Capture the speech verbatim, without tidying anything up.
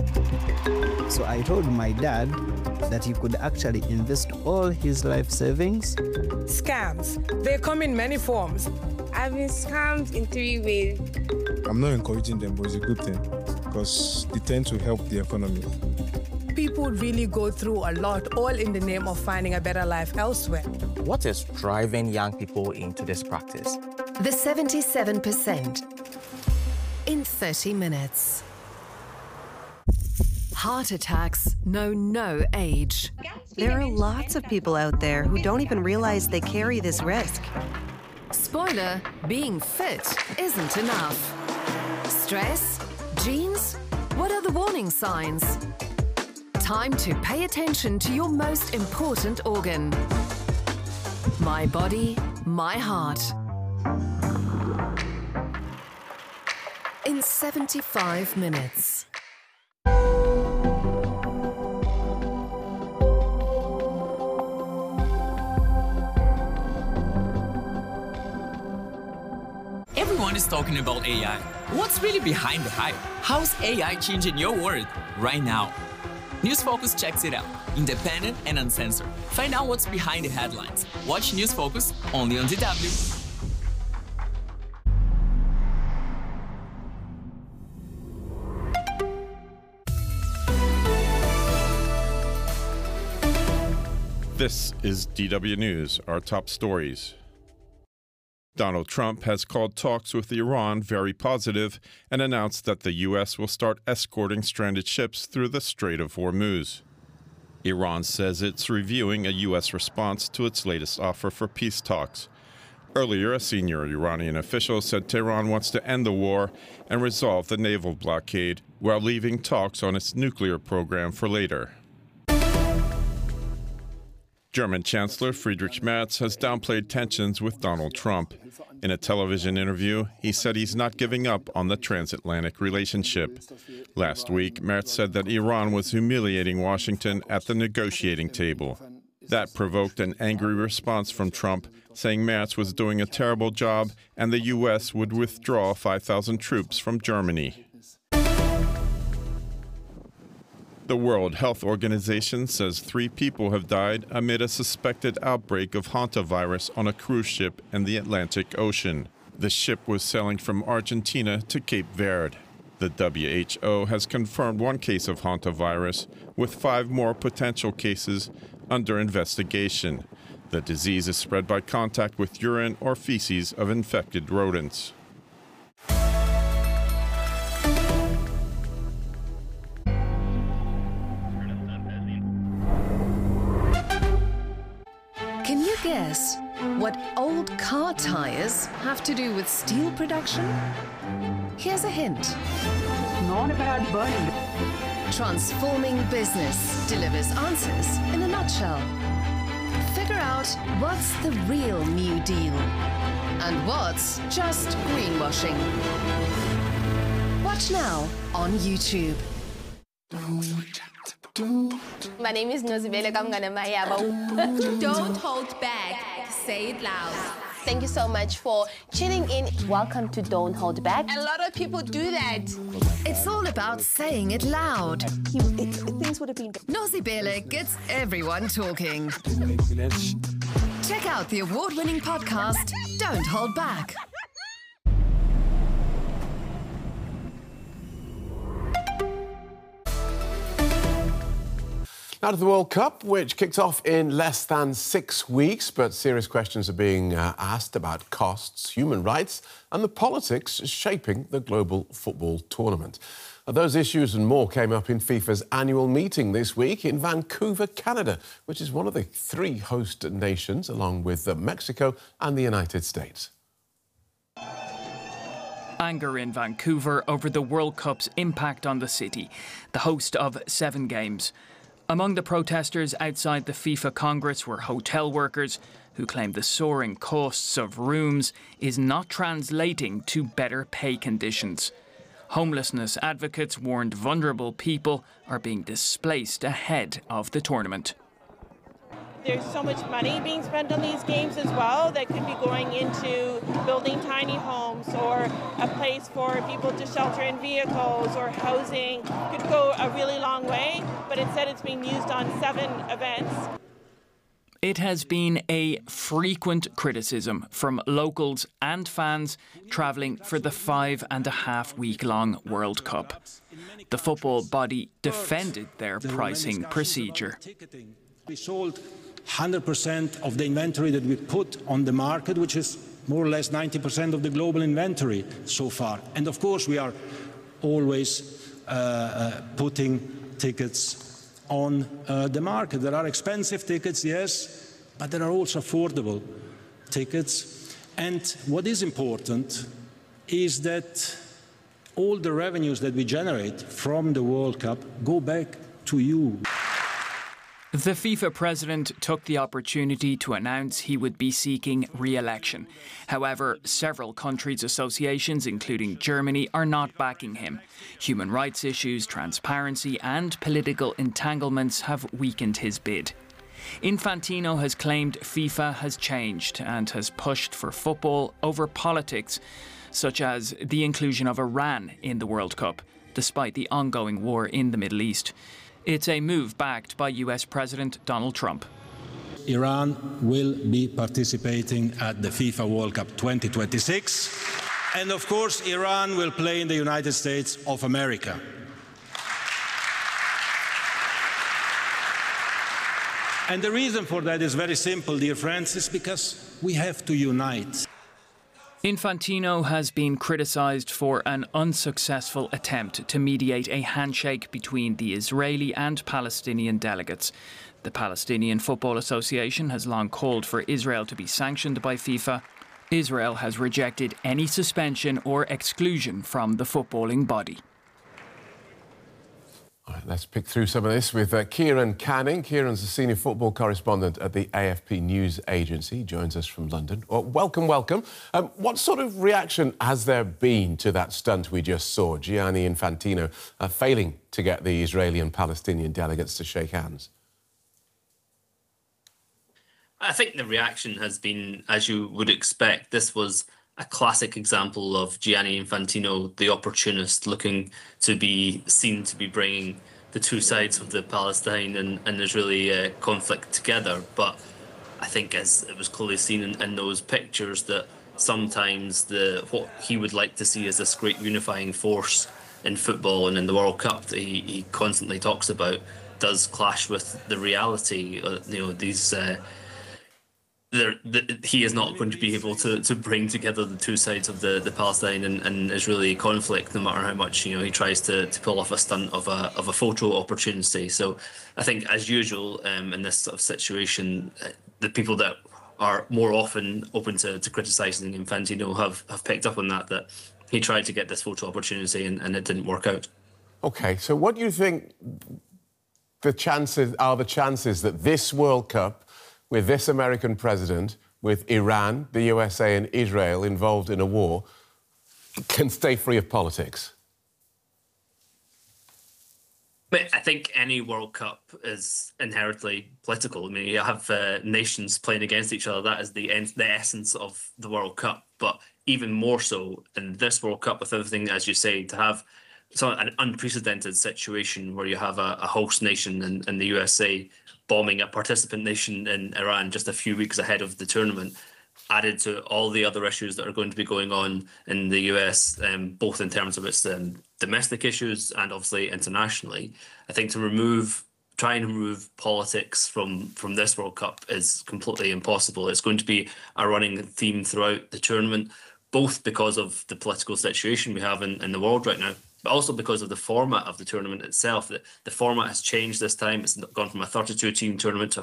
So I told my dad that he could actually invest all his life savings. Scams, they come in many forms. I've been scammed in three ways. I'm not encouraging them, but it's a good thing because they tend to help the economy. People really go through a lot, all in the name of finding a better life elsewhere. What is driving young people into this practice? The seventy-seven percent in thirty minutes. Heart attacks know no age. There are lots of people out there who don't even realize they carry this risk. Spoiler, being fit isn't enough. Stress? Genes? What are the warning signs? Time to pay attention to your most important organ. My body, my heart. In seventy-five minutes. Everyone is talking about A I. What's really behind the hype? How's A I changing your world right now? News Focus checks it out, independent and uncensored. Find out what's behind the headlines. Watch News Focus only on D W. This is D W News, our top stories. Donald Trump has called talks with Iran very positive and announced that the U S will start escorting stranded ships through the Strait of Hormuz. Iran says it's reviewing a U S response to its latest offer for peace talks. Earlier, a senior Iranian official said Tehran wants to end the war and resolve the naval blockade while leaving talks on its nuclear program for later. German Chancellor Friedrich Merz has downplayed tensions with Donald Trump. In a television interview, he said he's not giving up on the transatlantic relationship. Last week, Merz said that Iran was humiliating Washington at the negotiating table. That provoked an angry response from Trump, saying Merz was doing a terrible job and the U S would withdraw five thousand troops from Germany. The World Health Organization says three people have died amid a suspected outbreak of hantavirus on a cruise ship in the Atlantic Ocean. The ship was sailing from Argentina to Cape Verde. The W H O has confirmed one case of hantavirus, with five more potential cases under investigation. The disease is spread by contact with urine or feces of infected rodents. Can you guess what old car tires have to do with steel production? Here's a hint. Not about burning. Transforming Business delivers answers in a nutshell. Figure out what's the real New Deal and what's just greenwashing. Watch now on YouTube. My name is Nozibele Kamganamaya. Don't hold back. Say it loud. Thank you so much for tuning in. Welcome to Don't Hold Back. A lot of people do that. It's all about saying it loud. He, it, things would have been... Nozibele gets everyone talking. Check out the award-winning podcast, Don't Hold Back. Now to the World Cup, which kicked off in less than six weeks, but serious questions are being uh, asked about costs, human rights and the politics shaping the global football tournament. Now, those issues and more came up in FIFA's annual meeting this week in Vancouver, Canada, which is one of the three host nations, along with uh, Mexico and the United States. Anger in Vancouver over the World Cup's impact on the city, the host of seven games. Among the protesters outside the FIFA Congress were hotel workers who claimed the soaring costs of rooms is not translating to better pay conditions. Homelessness advocates warned vulnerable people are being displaced ahead of the tournament. There's so much money being spent on these games as well that could be going into building tiny homes or a place for people to shelter in vehicles or housing. Could go a really long way, but instead it's being used on seven events. It has been a frequent criticism from locals and fans travelling for the five and a half week long World Cup. The football body defended their pricing procedure. We sold one hundred percent of the inventory that we put on the market, which is more or less ninety percent of the global inventory so far. And of course, we are always uh, uh, putting tickets on uh, the market. There are expensive tickets, yes, but there are also affordable tickets. And what is important is that all the revenues that we generate from the World Cup go back to you. The FIFA president took the opportunity to announce he would be seeking re-election. However, several countries' associations, including Germany, are not backing him. Human rights issues, transparency and political entanglements have weakened his bid. Infantino has claimed FIFA has changed and has pushed for football over politics, such as the inclusion of Iran in the World Cup, despite the ongoing war in the Middle East. It's a move backed by U S President Donald Trump. Iran will be participating at the FIFA World Cup twenty twenty-six. And of course, Iran will play in the United States of America. And the reason for that is very simple, dear friends, is because we have to unite. Infantino has been criticised for an unsuccessful attempt to mediate a handshake between the Israeli and Palestinian delegates. The Palestinian Football Association has long called for Israel to be sanctioned by FIFA. Israel has rejected any suspension or exclusion from the footballing body. All right, let's pick through some of this with uh, Kieran Canning. Kieran's a senior football correspondent at the A F P News Agency. He joins us from London. Well, welcome, welcome. Um, what sort of reaction has there been to that stunt we just saw, Gianni Infantino uh, failing to get the Israeli and Palestinian delegates to shake hands? I think the reaction has been, as you would expect. This was a classic example of Gianni Infantino, the opportunist, looking to be seen to be bringing the two sides of the Palestine and, and Israeli uh, conflict together. But I think, as it was clearly seen in, in those pictures, that sometimes the what he would like to see as this great unifying force in football and in the World Cup that he, he constantly talks about does clash with the reality. Uh, you know, these... Uh, There, the, he is not going to be able to, to bring together the two sides of the, the Palestine and, and Israeli conflict, no matter how much you know he tries to, to pull off a stunt of a of a photo opportunity. So I think, as usual, um, in this sort of situation, uh, the people that are more often open to, to criticising Infantino have, have picked up on that, that he tried to get this photo opportunity and, and it didn't work out. OK, so what do you think the chances are the chances that this World Cup, with this American president, with Iran, the U S A and Israel involved in a war, can stay free of politics? But I think any World Cup is inherently political. I mean, you have uh, nations playing against each other. That is the, the essence of the World Cup. But even more so in this World Cup, with everything, as you say, to have so an unprecedented situation where you have a, a host nation in, in the U S A bombing a participant nation in Iran just a few weeks ahead of the tournament, added to all the other issues that are going to be going on in the U S, um, both in terms of its um, domestic issues and obviously internationally. I think to remove, try and remove politics from, from this World Cup is completely impossible. It's going to be a running theme throughout the tournament, both because of the political situation we have in, in the world right now, but also because of the format of the tournament itself. The, the format has changed this time. It's gone from a thirty-two team tournament to a